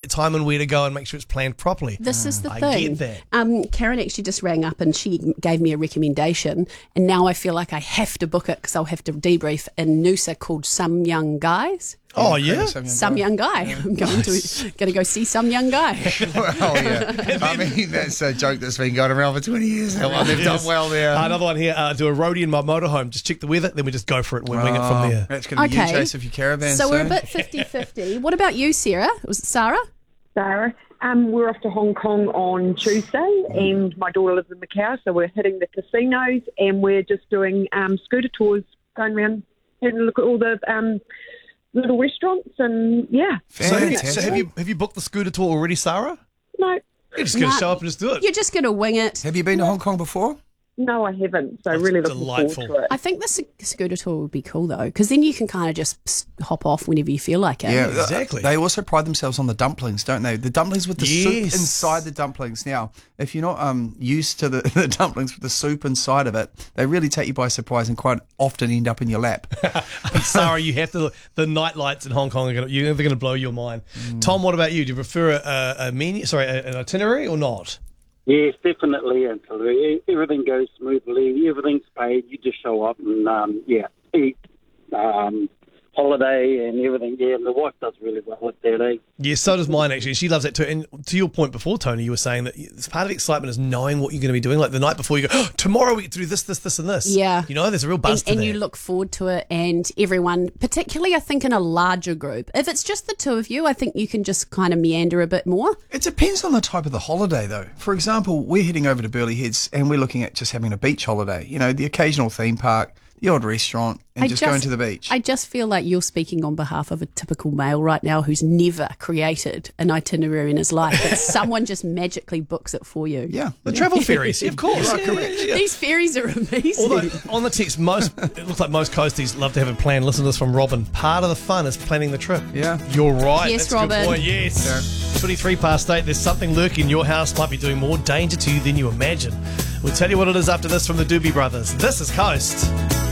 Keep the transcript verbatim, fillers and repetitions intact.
time and where to go and make sure it's planned properly. This is the I thing. get that. Um, Karen actually just rang up and she gave me a recommendation, and now I feel like I have to book it because I'll have to debrief in Noosa called Some Young Guys. Oh, yeah? Some young Some guy. young guy. Yeah. I'm going Nice. to going to go see Some Young Guy. Oh, yeah. I mean, that's a joke that's been going around for twenty years. How well they've Yes. done well there. Uh, another one here. Uh, do a roadie in my motorhome. Just check the weather, then we just go for it. We wing it from there. That's going to be Okay. you, Chase, of your caravan So we're a soon. bit fifty-fifty. What about you, Sarah? Was it Sarah? Sarah. Um, we're off to Hong Kong on Tuesday, and my daughter lives in Macau, so we're hitting the casinos, and we're just doing um, scooter tours, going around having a look at all the um, little restaurants, and yeah. So, have you, Fantastic. so have you have you booked the scooter tour already, Sarah? No, You're just going to No. show up and just do it. You're just going to wing it. Have you been to Hong Kong before? no, I haven't. So That's really looking delightful. forward to it. I think the sc- scooter tour would be cool though, because then you can kind of just s- hop off whenever you feel like it. Yeah, exactly. They also pride themselves on the dumplings, don't they? The dumplings with the soup Yes. inside the dumplings. Now, if you're not um, used to the, the dumplings with the soup inside of it, they really take you by surprise and quite often end up in your lap. Sarah, you have to. The night lights in Hong Kong are going to, you're going to blow your mind. Tom, what about you? Do you prefer a, a, a menu, sorry, a, an itinerary or not? Yes, definitely. Until everything goes smoothly, everything's paid, you just show up and, um, yeah, eat, um, holiday and everything. Yeah, and the wife does really well with that, eh? Yeah, so does mine actually. She loves it too. And to your point before, Tony, you were saying that it's part of the excitement is knowing what you're going to be doing. Like the night before, you go, oh, tomorrow we get to do this, this, this, and this. Yeah. You know, there's a real buzz And, to and that. you look forward to it, and everyone, particularly I think in a larger group. If it's just the two of you, I think you can just kind of meander a bit more. It depends on the type of the holiday, though. For example, we're heading over to Burleigh Heads and we're looking at just having a beach holiday. You know, the occasional theme park, the odd restaurant, and I just, going to the beach. I just feel like you're speaking on behalf of a typical male right now who's never created an itinerary in his life, but someone just magically books it for you. yeah. the travel ferries, of course. You are Yeah, correct. yeah, yeah. These ferries are amazing. Although on the text, most it looks like most coasties love to have a plan. Listen to this from Robin. Part of the fun is planning the trip. Yeah. You're right. Yes, That's a good Robin. point. Yes. twenty-three past eight. There's something lurking. Your house might be doing more danger to you than you imagine. We'll tell you what it is after this from the Doobie Brothers. This is Coast.